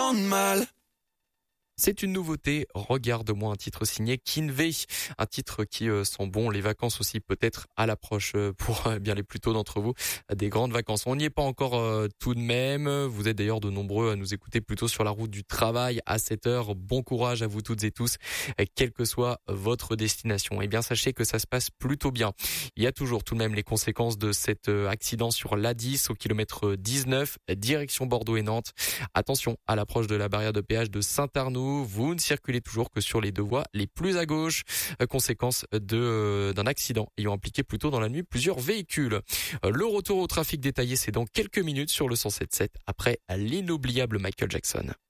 tant de mal. C'est une nouveauté, Regarde-moi, un titre signé Kinvey, un titre qui sent bon les vacances aussi peut-être à l'approche pour bien les plus tôt d'entre vous, des grandes vacances. On n'y est pas encore tout de même, vous êtes d'ailleurs de nombreux à nous écouter plutôt sur la route du travail à 7 heures. Bon courage à vous toutes et tous, quelle que soit votre destination. Eh bien sachez que ça se passe plutôt bien. Il y a toujours tout de même les conséquences de cet accident sur l'A10 au kilomètre 19, direction Bordeaux et Nantes. Attention à l'approche de la barrière de péage de Saint-Arnoux. Vous ne circulez toujours que sur les deux voies les plus à gauche, conséquence d'un accident ayant impliqué plus tôt dans la nuit plusieurs véhicules. Le retour au trafic détaillé, c'est dans quelques minutes sur le 107.7 après l'inoubliable Michael Jackson.